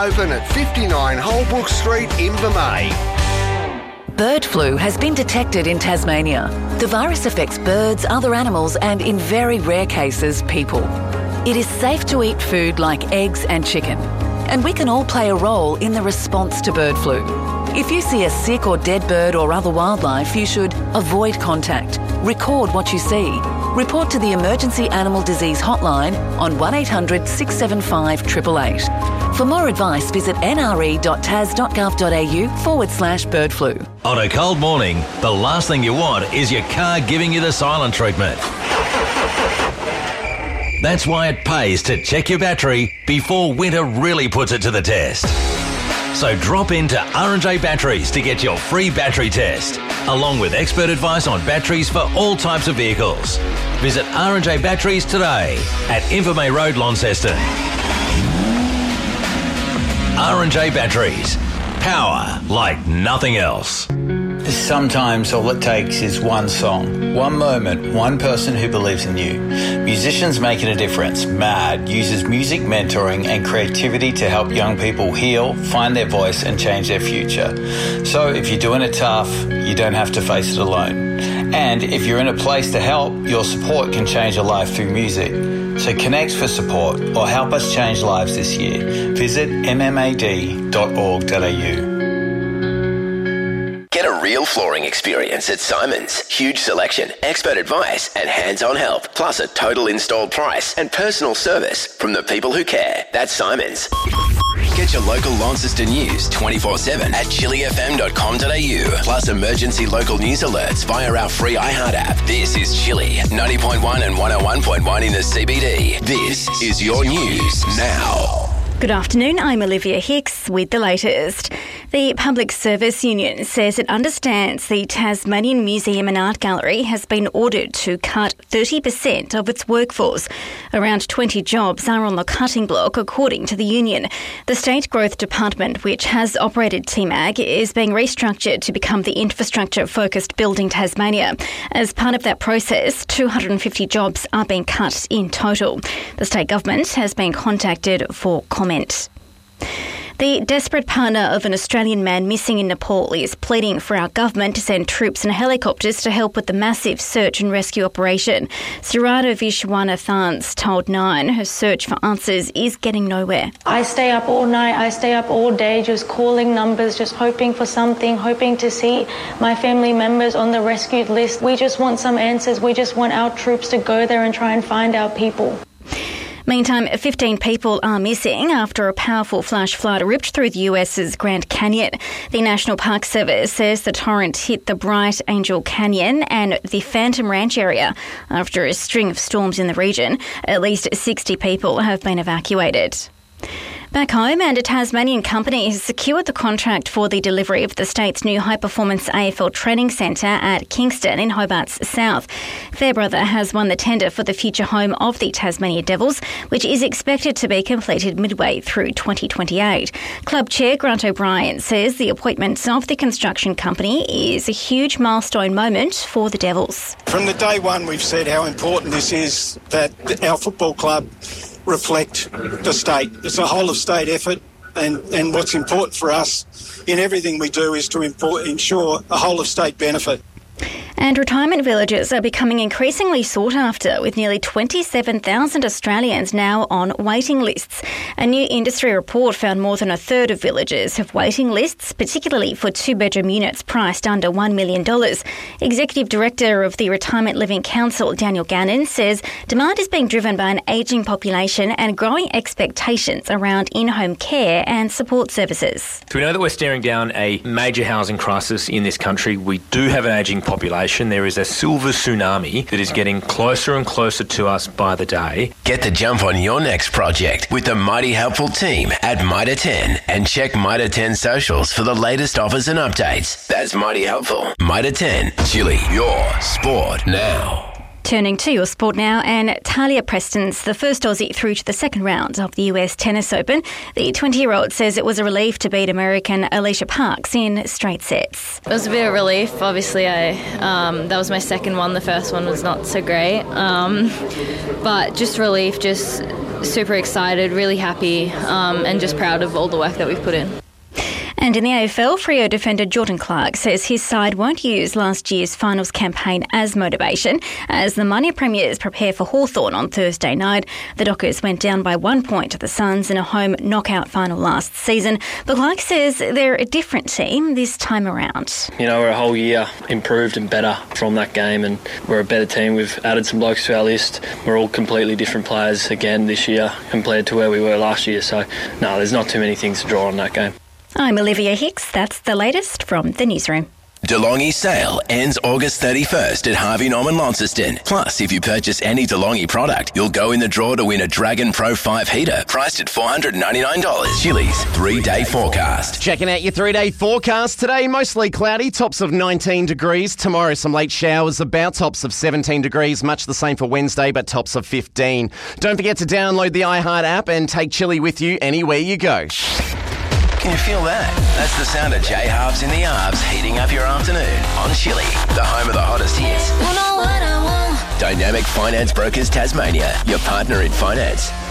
open at 59 Holbrook Street, Invermay. Bird flu has been detected in Tasmania. The virus affects birds, other animals and, in very rare cases, people. It is safe to eat food like eggs and chicken. And we can all play a role in the response to bird flu. If you see a sick or dead bird or other wildlife, you should avoid contact, record what you see, report to the Emergency Animal Disease Hotline on 1800 675 888. For more advice, visit nre.tas.gov.au/bird flu. On a cold morning, the last thing you want is your car giving you the silent treatment. That's why it pays to check your battery before winter really puts it to the test. So drop into R&J Batteries to get your free battery test, along with expert advice on batteries for all types of vehicles. Visit R&J Batteries today at Invermay Road, Launceston. R&J Batteries. Power like nothing else. Sometimes all it takes is one song, one moment, one person who believes in you. Musicians Making a Difference, MAD, uses music mentoring and creativity to help young people heal, find their voice and change their future. So if you're doing it tough, you don't have to face it alone. And if you're in a place to help, your support can change a life through music. So connect for support or help us change lives this year. Visit mmad.org.au. Get a real flooring experience at Simon's. Huge selection, expert advice and hands-on help, plus a total installed price and personal service from the people who care. That's Simon's. Get your local Launceston news 24/7 at chillyfm.com.au, plus emergency local news alerts via our free iHeart app. This is Chilly 90.1 and 101.1 in the CBD. This is your news now. Good afternoon, I'm Olivia Hicks with the latest. The Public Service Union says it understands the Tasmanian Museum and Art Gallery has been ordered to cut 30% of its workforce. Around 20 jobs are on the cutting block, according to the union. The State Growth Department, which has operated TMAG, is being restructured to become the infrastructure-focused Building Tasmania. As part of that process, 250 jobs are being cut in total. The state government has been contacted for comment. The desperate partner of an Australian man missing in Nepal is pleading for our government to send troops and helicopters to help with the massive search and rescue operation. Surada Vishwanathans told Nine her search for answers is getting nowhere. I stay up all night, I stay up all day just calling numbers, just hoping for something, hoping to see my family members on the rescued list. We just want some answers. We just want our troops to go there and try and find our people. Meantime, 15 people are missing after a powerful flash flood ripped through the US's Grand Canyon. The National Park Service says the torrent hit the Bright Angel Canyon and the Phantom Ranch area after a string of storms in the region. At least 60 people have been evacuated. Back home, and a Tasmanian company has secured the contract for the delivery of the state's new high-performance AFL training centre at Kingston in Hobart's south. Fairbrother has won the tender for the future home of the Tasmania Devils, which is expected to be completed midway through 2028. Club Chair Grant O'Brien says the appointment of the construction company is a huge milestone moment for the Devils. From the day one, we've said how important this is that our football club reflect the state. It's a whole of state effort, and what's important for us in everything we do is to ensure a whole of state benefit. And retirement villages are becoming increasingly sought after, with nearly 27,000 Australians now on waiting lists. A new industry report found more than a third of villages have waiting lists, particularly for two-bedroom units priced under $1 million. Executive Director of the Retirement Living Council, Daniel Gannon, says demand is being driven by an ageing population and growing expectations around in-home care and support services. So we know that we're staring down a major housing crisis in this country. We do have an ageing population. There is a silver tsunami that is getting closer and closer to us by the day. Get the jump on your next project with the mighty helpful team at Mitre 10 and check Mitre 10 socials for the latest offers and updates. That's mighty helpful. Mitre 10, Chilly, your sport now. Turning to your sport now, and Talia Preston's the first Aussie through to the second round of the US Tennis Open. The 20-year-old says it was a relief to beat American Alicia Parks in straight sets. It was a bit of relief. Obviously, that was my second one. The first one was not so great. But just relief, just super excited, really happy, and just proud of all the work that we've put in. And in the AFL, Freo defender Jordan Clark says his side won't use last year's finals campaign as motivation as the minor premiers prepare for Hawthorn on Thursday night. The Dockers went down by 1 point to the Suns in a home knockout final last season, but Clark says they're a different team this time around. You know, we're a whole year improved and better from that game, and we're a better team. We've added some blokes to our list. We're all completely different players again this year compared to where we were last year, so no, there's not too many things to draw on that game. I'm Olivia Hicks. That's the latest from the newsroom. DeLonghi sale ends August 31st at Harvey Norman Launceston. Plus, if you purchase any DeLonghi product, you'll go in the draw to win a Dragon Pro 5 heater priced at $499. Chili's 3-day forecast. Checking out your 3-day forecast today. Mostly cloudy, tops of 19 degrees. Tomorrow, some late showers, about tops of 17 degrees. Much the same for Wednesday, but tops of 15. Don't forget to download the iHeart app and take Chili with you anywhere you go. Can you feel that? That's the sound of J Harps in the Arbs heating up your afternoon on Chili, the home of the hottest hits. Dynamic Finance Brokers Tasmania, your partner in finance.